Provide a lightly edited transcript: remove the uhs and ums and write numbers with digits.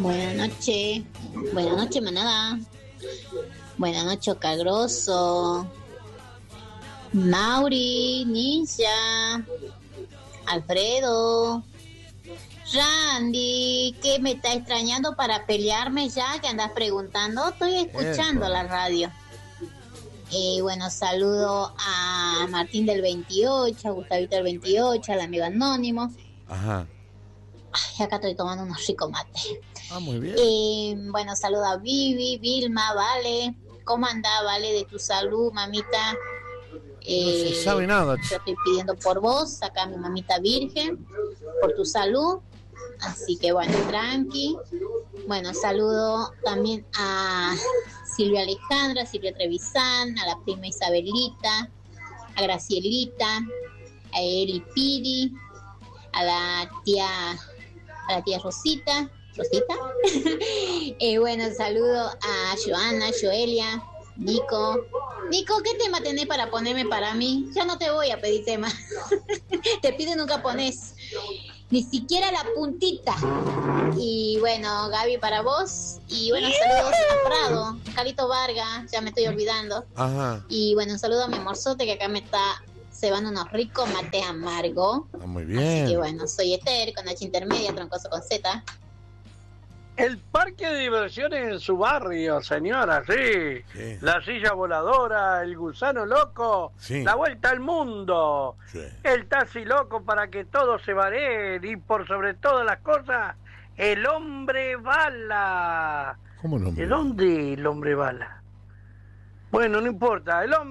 Buenas noches. Buenas noches, manada. Buenas noches, Cagroso. Mauri, Ninja. Alfredo. Randy, ¿qué me está extrañando para pelearme ya? ¿Que andas preguntando? Estoy escuchando la radio. Bueno, saludo a Martín del 28, a Gustavito del 28, al amigo Anónimo. Ajá. Ay, acá estoy tomando unos ricos mates. Muy bien. Bueno, saludo a Vivi, Vilma, Vale. ¿Cómo andás, Vale, de tu salud, mamita? No se sabe nada. Yo estoy pidiendo por vos, acá mi mamita virgen, por tu salud. Así que bueno, tranqui. Bueno, saludo también a Silvia Alejandra, Silvia Trevisan, a la prima Isabelita, a Gracielita, a Eri Piri, a la tía Rosita. Bueno, saludo a Joana, Joelia, Nico. Nico, ¿qué tema tenés para ponerme para mí? Ya no te voy a pedir tema. Te pido nunca pones ni siquiera la puntita. Y bueno, Gaby, para vos. Y bueno, saludos a Prado, Carito Vargas, ya me estoy olvidando. Ajá. Y bueno, un saludo a mi amorzote que acá me está cebando unos ricos mates amargo. Muy bien. Así que bueno, soy Esther, con H intermedia, troncoso con Z. El parque de diversiones en su barrio, señora, sí. La silla voladora, el gusano loco, la vuelta al mundo, el taxi loco para que todos se vareen y por sobre todas las cosas, el hombre bala. ¿Cómo el hombre ¿De dónde el hombre bala? Bueno, no importa, el hombre